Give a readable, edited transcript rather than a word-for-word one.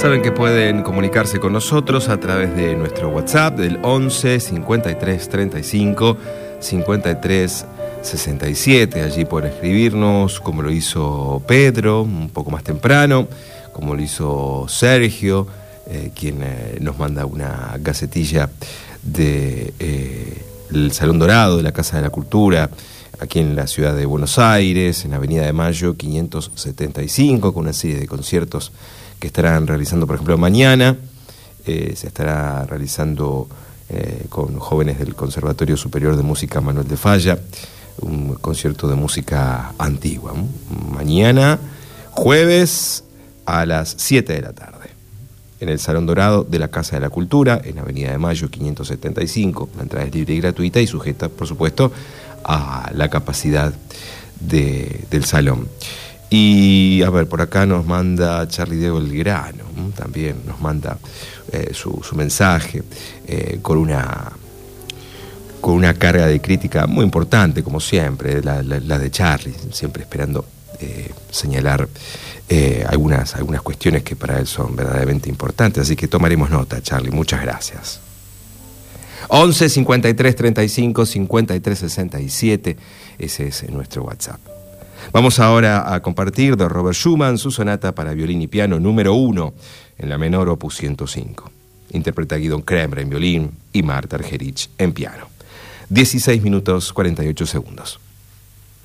Saben que pueden comunicarse con nosotros a través de nuestro WhatsApp del 11 53 35 53 67. Allí pueden escribirnos, como lo hizo Pedro un poco más temprano, como lo hizo Sergio, quien nos manda una gacetilla de el Salón Dorado de la Casa de la Cultura, aquí en la ciudad de Buenos Aires, en Avenida de Mayo 575, con una serie de conciertos que estarán realizando, por ejemplo, mañana. Se estará realizando con jóvenes del Conservatorio Superior de Música Manuel de Falla, un concierto de música antigua. Mañana, jueves, a las 7 de la tarde, en el Salón Dorado de la Casa de la Cultura, en Avenida de Mayo 575. La entrada es libre y gratuita y sujeta, por supuesto, a la capacidad del salón. Y, a ver, por acá nos manda Charlie de Belgrano, también nos manda su mensaje con una carga de crítica muy importante, como siempre, la de Charlie, siempre esperando señalar algunas cuestiones que para él son verdaderamente importantes. Así que tomaremos nota, Charlie, muchas gracias. 11 53 35 53 67, ese es nuestro WhatsApp. Vamos ahora a compartir de Robert Schumann su sonata para violín y piano número 1 en la menor opus 105. Interpreta Guidon Kremer en violín y Marta Argerich en piano. 16 minutos 48 segundos.